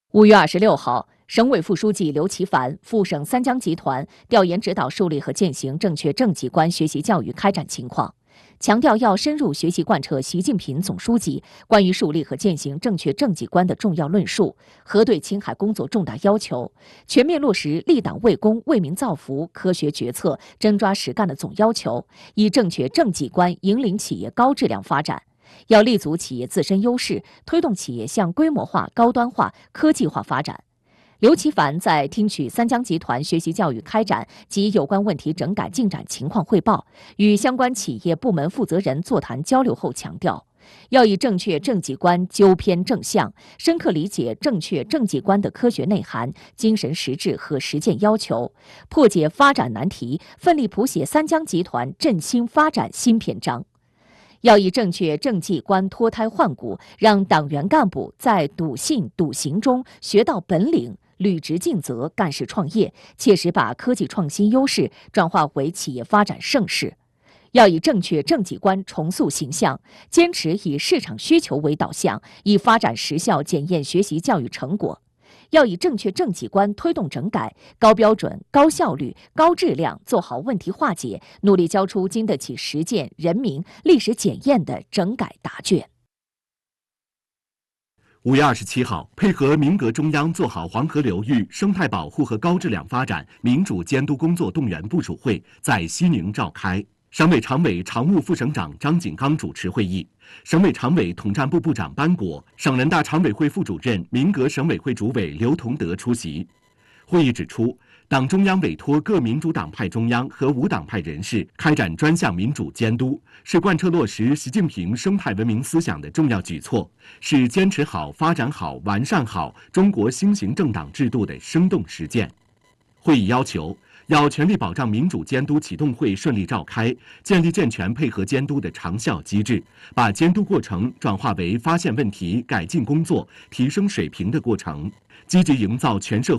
5月26号，省委副书记刘奇帆赴省三江集团调研指导树立和践行正确正绩观学习教育开展情况，强调要深入学习贯彻习近平总书记关于树立和践行正确正绩观的重要论述，核对青海工作重大要求，全面落实立党为公、为民造福、科学决策、真抓实干的总要求，以正确正绩观引领企业高质量发展。要立足企业自身优势，推动企业向规模化、高端化、科技化发展。刘奇帆在听取三江集团学习教育开展及有关问题整改进展情况汇报，与相关企业部门负责人座谈交流后强调，要以正确正绩观纠偏正向，深刻理解正确正绩观的科学内涵、精神实质和实践要求，破解发展难题，奋力谱写三江集团振兴发展新篇章。要以正确正绩观脱胎换骨，让党员干部在笃信笃行中学到本领，履职尽责，干事创业，切实把科技创新优势转化为企业发展盛世。要以正确正绩观重塑形象，坚持以市场需求为导向，以发展实效检验学习教育成果。要以正确正绩观推动整改，高标准、高效率、高质量做好问题化解，努力交出经得起实践、人民、历史检验的整改答卷。 5月27号，配合民革中央做好黄河流域生态保护和高质量发展民主监督工作动员部署会在西宁召开。省委常委常务副省长张景刚主持会议，省委常委统战部部长班果、省人大常委会副主任、民革省委会主委刘同德出席。会议指出，党中央委托各民主党派中央和无党派人士开展专项民主监督，是贯彻落实习近平生态文明思想的重要举措，是坚持好、发展好、完善好中国新型政党制度的生动实践。会议要求，要全力保障民主监督启动会顺利召开，建立健全配合监督的长效机制，把监督过程转化为发现问题、改进工作、提升水平的过程，积极营造全社会